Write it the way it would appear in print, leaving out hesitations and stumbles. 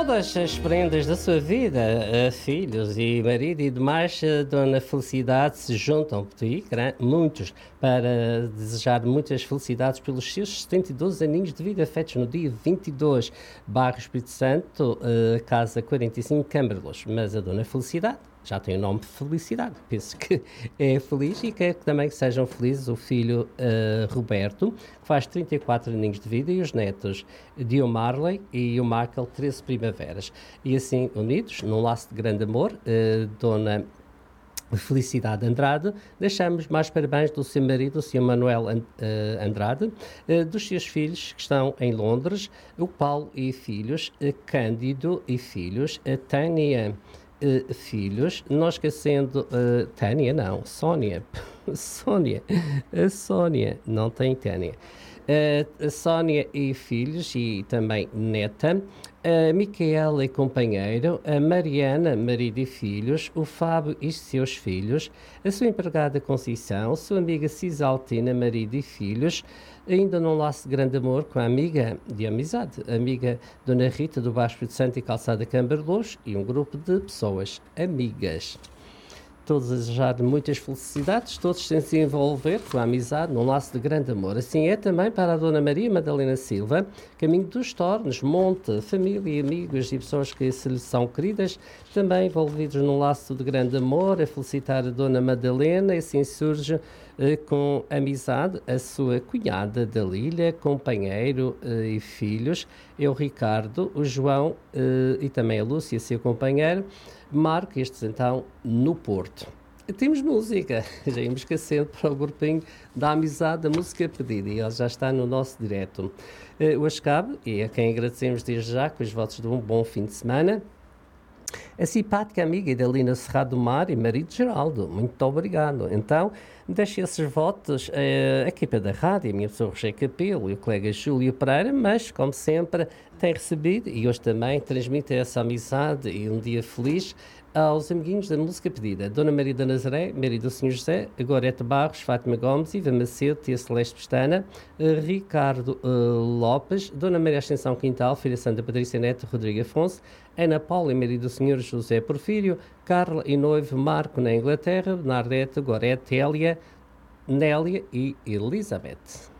todas as prendas da sua vida, filhos e marido e demais, Dona Felicidade se juntam, muitos, para desejar muitas felicidades pelos seus 72 aninhos de vida, feitos no dia 22, bairro Espírito Santo, casa 45, Câmara de Luz. Mas a Dona Felicidade já tem o nome de Felicidade, penso que é feliz e quer que também sejam felizes o filho Roberto, que faz 34 aninhos de vida, e os netos Diomarley e o Michael, 13 primaveras. E assim, unidos, num laço de grande amor, Dona Felicidade Andrade, deixamos mais parabéns do seu marido, o Sr. Manuel Andrade, dos seus filhos que estão em Londres, o Paulo e filhos, Cândido e filhos, a Tânia filhos, não esquecendo Tânia, não, Sónia, a Sónia, não tem Tânia, a Sónia e filhos e também neta, a Micaela e companheiro, a Mariana, marido e filhos, o Fábio e seus filhos, a sua empregada Conceição, a sua amiga Cisaltina, marido e filhos, ainda num laço de grande amor com a amiga de amizade, a amiga Dona Rita do Baixo Espírito Santo e Calçada Câmara de Luz, e um grupo de pessoas amigas. Todos a desejar muitas felicidades, todos sem se envolver com a amizade num laço de grande amor. Assim é também para a Dona Maria Madalena Silva, caminho dos Tornos, Monte, família, amigos e pessoas que se lhe são queridas, também envolvidos num laço de grande amor, a felicitar a Dona Madalena, e assim surge com amizade a sua cunhada Dalília, companheiro e filhos, o Ricardo, o João e também a Lúcia, seu companheiro, Marco, estes então no Porto. Temos música, já íamos esquecendo para o grupinho da amizade, da música pedida, e ele já está no nosso direto. O Ascabe, e a quem agradecemos desde já com os votos de um bom fim de semana. A simpática amiga Idalina Serrado do Mar e marido Geraldo, muito obrigado. Então, deixe esses votos a equipa da rádio, a minha pessoa Roger Capelo e o colega Júlio Pereira, mas, como sempre, tem recebido e hoje também transmite essa amizade e um dia feliz aos amiguinhos da música pedida. Dona Maria da Nazaré, Maria do Senhor José, Gorete Barros, Fátima Gomes, Iva Macedo, Tia Celeste Pestana, Ricardo Lopes, Dona Maria Ascensão Quintal, Filha Santa Patrícia Neto, Rodrigo Afonso, Ana Paula e Maria do Senhor José Porfírio, Carla e noivo Marco na Inglaterra, Bernadette, Gorete, Hélia, Nélia e Elizabeth.